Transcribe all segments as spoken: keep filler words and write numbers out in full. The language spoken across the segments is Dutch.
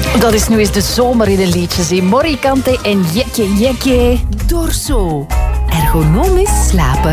Dat is nu eens de zomer in een liedje. Zie. Morricante en Jekke Jekke Dorso. Ergonomisch slapen.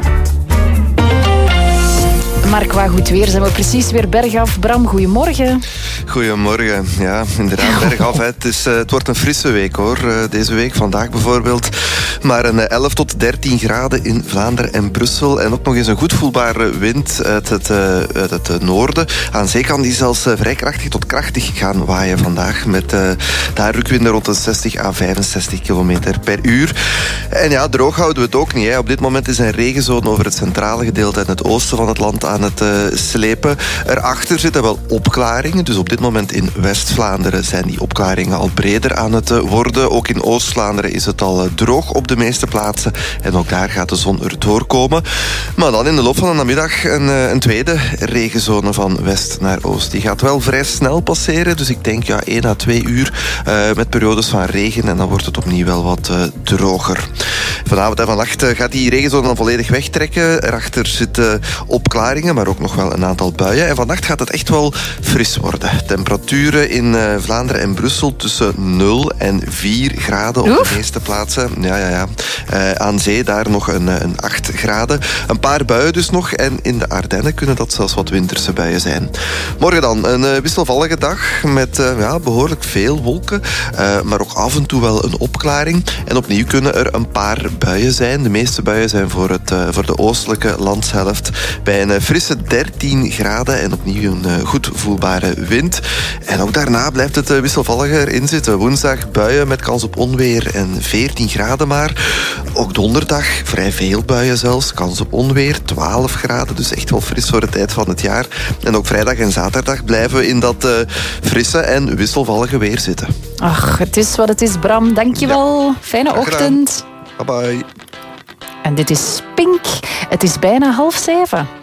Mark, wat goed weer. Zijn we precies weer bergaf. Bram, goedemorgen. Goedemorgen. Ja, inderdaad, bergaf. Hè. Het, is, uh, het wordt een frisse week, hoor. Uh, deze week, vandaag bijvoorbeeld. Maar een uh, elf tot dertien graden in Vlaanderen en Brussel. En ook nog eens een goed voelbare wind uit het, uh, uit het uh, noorden. Aan zee kan die zelfs uh, vrij krachtig tot krachtig gaan waaien vandaag. Met uh, daar rukwinden rond de zestig à vijfenzestig kilometer per uur. En ja, droog houden we het ook niet. Hè. Op dit moment is een regenzone over het centrale gedeelte en het oosten van het land aan het uh, slepen. Erachter zitten wel opklaringen. Dus op dit moment in West-Vlaanderen zijn die opklaringen al breder aan het uh, worden. Ook in Oost-Vlaanderen is het al uh, droog op de meeste plaatsen. En ook daar gaat de zon erdoor komen. Maar dan in de loop van de namiddag een, uh, een tweede regenzone van west naar oost. Die gaat wel vrij snel passeren. Dus ik denk ja, één à twee uur uh, met periodes van regen. En dan wordt het opnieuw wel wat uh, droger. Vanavond en vannacht uh, gaat die regenzone dan volledig wegtrekken. Erachter zitten opklaringen, maar ook nog wel een aantal buien. En vannacht gaat het echt wel fris worden. Temperaturen in uh, Vlaanderen en Brussel tussen nul en vier graden op Oef. de meeste plaatsen. Ja, ja, ja. Uh, aan zee daar nog een, een acht graden. Een paar buien dus nog. En in de Ardennen kunnen dat zelfs wat winterse buien zijn. Morgen dan een uh, wisselvallige dag met uh, ja, behoorlijk veel wolken. Uh, maar ook af en toe wel een opklaring. En opnieuw kunnen er een paar buien zijn. De meeste buien zijn voor, het, uh, voor de oostelijke landshelft. Bij een uh, frisse dertien graden en opnieuw een uh, goed voelbare wind. En ook daarna blijft het uh, wisselvalliger in zitten. Woensdag buien met kans op onweer en veertien graden maar. Ook donderdag vrij veel buien zelfs. Kans op onweer, twaalf graden. Dus echt wel fris voor de tijd van het jaar. En ook vrijdag en zaterdag blijven we in dat uh, frisse en wisselvallige weer zitten. Ach, het is wat het is, Bram. Dankjewel. Ja. Fijne ochtend. Bye bye. En dit is Pink. Het is bijna half zeven.